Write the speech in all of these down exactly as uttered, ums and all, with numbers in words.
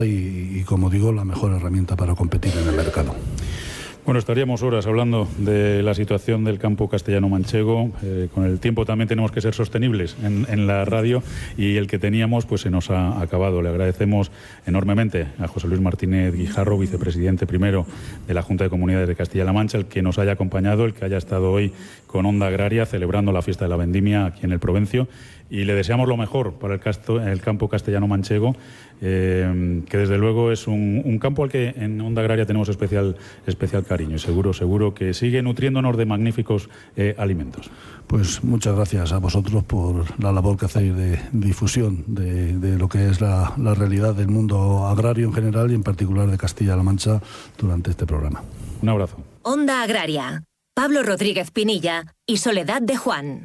y, y, como digo, la mejor herramienta para competir en el mercado. Bueno, estaríamos horas hablando de la situación del campo castellano-manchego. Eh, con el tiempo también tenemos que ser sostenibles en, en la radio, y el que teníamos pues se nos ha acabado. Le agradecemos enormemente a José Luis Martínez Guijarro, vicepresidente primero de la Junta de Comunidades de Castilla-La Mancha, el que nos haya acompañado, el que haya estado hoy con Onda Agraria celebrando la fiesta de la vendimia aquí en el Provencio, y le deseamos lo mejor para el, casto, el campo castellano-manchego, eh, que desde luego es un, un campo al que en Onda Agraria tenemos especial, especial cariño, y seguro, seguro que sigue nutriéndonos de magníficos eh, alimentos. Pues muchas gracias a vosotros por la labor que hacéis de difusión de, de lo que es la, la realidad del mundo agrario en general y en particular de Castilla-La Mancha durante este programa. Un abrazo. Onda Agraria, Pablo Rodríguez Pinilla y Soledad de Juan.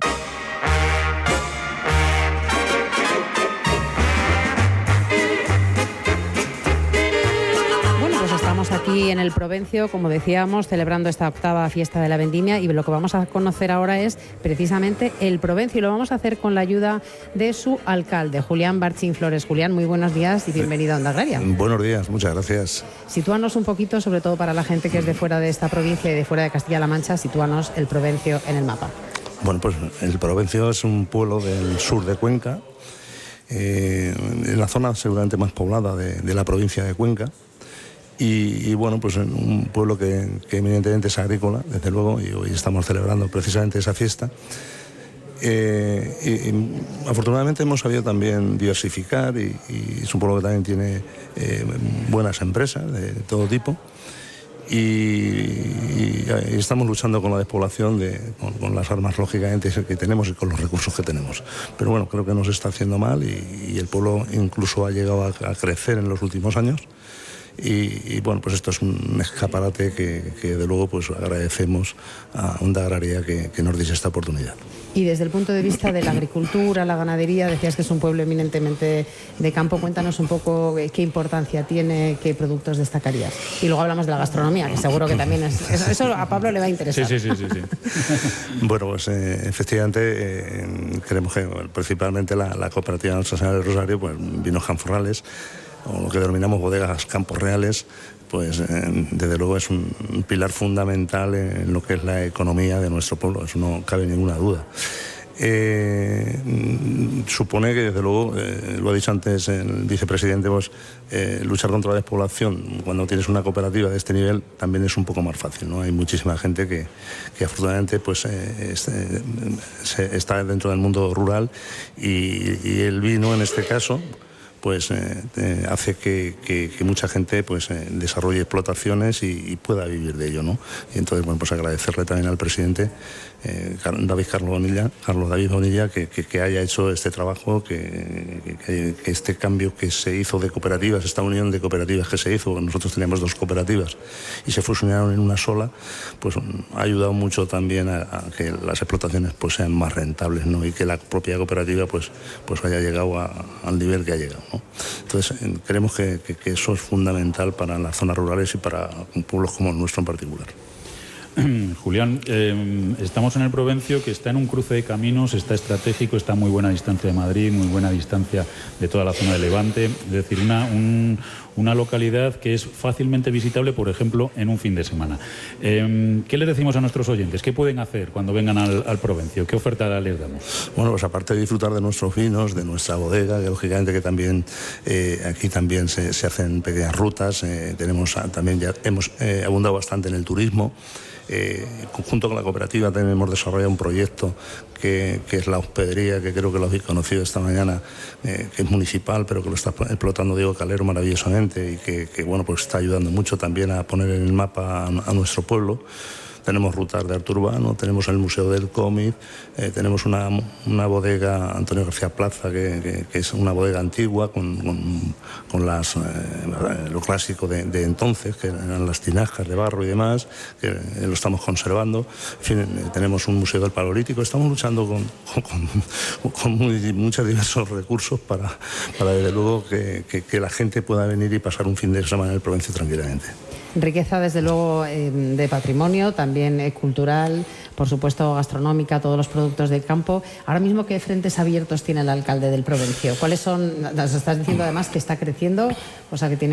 Estamos aquí en el Provencio, como decíamos, celebrando esta octava fiesta de la vendimia, y lo que vamos a conocer ahora es precisamente el Provencio, y lo vamos a hacer con la ayuda de su alcalde, Julián Barchín Flores. Julián, muy buenos días y bienvenido a Onda Agraria. Buenos días, muchas gracias. Sitúanos un poquito, sobre todo para la gente que es de fuera de esta provincia y de fuera de Castilla-La Mancha, sitúanos el Provencio en el mapa. Bueno, pues el Provencio es un pueblo del sur de Cuenca, eh, en la zona seguramente más poblada de, de la provincia de Cuenca. Y, y bueno, pues en un pueblo que, que eminentemente es agrícola, desde luego, y hoy estamos celebrando precisamente esa fiesta. Eh, y, y, afortunadamente hemos sabido también diversificar, y, y es un pueblo que también tiene eh, buenas empresas de todo tipo. Y, y, y estamos luchando con la despoblación, de, con, con las armas lógicamente que tenemos y con los recursos que tenemos. Pero bueno, creo que no se está haciendo mal, y, y el pueblo incluso ha llegado a, a crecer en los últimos años. Y, y bueno, pues esto es un escaparate que, que de luego pues agradecemos a Onda Agraria que, que nos diese esta oportunidad. Y desde el punto de vista de la agricultura, la ganadería, decías que es un pueblo eminentemente de campo. Cuéntanos un poco qué importancia tiene, qué productos destacarías. Y luego hablamos de la gastronomía, que seguro que también es... Eso, eso a Pablo le va a interesar. Sí, sí, sí. sí, sí. Bueno, pues eh, efectivamente eh, creemos que principalmente la, la cooperativa Nuestra Señora del Rosario, pues vinos canforrales, o lo que denominamos bodegas Campos Reales, pues eh, desde luego es un, un pilar fundamental en lo que es la economía de nuestro pueblo, eso no cabe ninguna duda. Eh, supone que desde luego, eh, lo ha dicho antes el vicepresidente, pues, eh, luchar contra la despoblación cuando tienes una cooperativa de este nivel también es un poco más fácil, ¿no? Hay muchísima gente que, que afortunadamente pues, eh, es, eh, se, está dentro del mundo rural, y, y el vino en este caso pues eh, eh, hace que, que, que mucha gente pues eh, desarrolle explotaciones y, y pueda vivir de ello, ¿no? Y entonces, bueno, pues agradecerle también al presidente eh, David Carlos Bonilla, Carlos David Bonilla, que, que, que haya hecho este trabajo, que, que, que este cambio que se hizo de cooperativas, esta unión de cooperativas que se hizo, nosotros teníamos dos cooperativas y se fusionaron en una sola, pues ha ayudado mucho también a, a que las explotaciones pues sean más rentables, ¿no? Y que la propia cooperativa pues, pues haya llegado a, al nivel que ha llegado, ¿no? Entonces creemos que, que, que eso es fundamental para las zonas rurales y para pueblos como el nuestro en particular. Julián, eh, estamos en el Provencio, que está en un cruce de caminos, está estratégico, está a muy buena distancia de Madrid, muy buena distancia de toda la zona de Levante, es decir, una, un, una localidad que es fácilmente visitable, por ejemplo, en un fin de semana. Eh, ¿Qué les decimos a nuestros oyentes? ¿Qué pueden hacer cuando vengan al, al Provencio? ¿Qué oferta les damos? Bueno, pues aparte de disfrutar de nuestros vinos, de nuestra bodega, que lógicamente que también eh, aquí también se, se hacen pequeñas rutas, eh, tenemos también ya hemos eh, abundado bastante en el turismo. Eh, junto con la cooperativa también hemos desarrollado un proyecto que, que es la hospedería, que creo que lo habéis conocido esta mañana, eh, que es municipal, pero que lo está explotando Diego Calero maravillosamente, y que, que bueno, pues está ayudando mucho también a poner en el mapa a, a nuestro pueblo. Tenemos rutas de arte urbano, tenemos el Museo del Cómic, eh, tenemos una, una bodega Antonio García Plaza, que, que, que es una bodega antigua con, con, con las, eh, lo clásico de, de entonces, que eran las tinajas de barro y demás, que eh, lo estamos conservando. En fin, eh, tenemos un museo del Paleolítico. Estamos luchando con, con, con muy, muchos diversos recursos para, para desde luego, que, que, que la gente pueda venir y pasar un fin de semana en el Provencio tranquilamente. Riqueza, desde luego, eh, de patrimonio, también eh, cultural, por supuesto gastronómica, todos los productos del campo. Ahora mismo, ¿qué frentes abiertos tiene el alcalde del Provencio? ¿Cuáles son? Nos estás diciendo además que está creciendo, o sea que tiene